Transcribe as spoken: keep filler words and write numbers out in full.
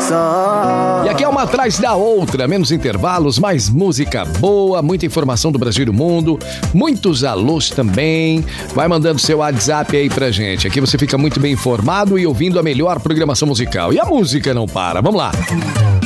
coração. E aqui é uma atrás da outra, menos intervalos, mais música boa, muita informação do Brasil e do mundo, muitos alôs também. Vai mandando seu WhatsApp aí pra gente. Aqui você fica muito bem informado e ouvindo a melhor programação musical. E a música não para. Vamos lá.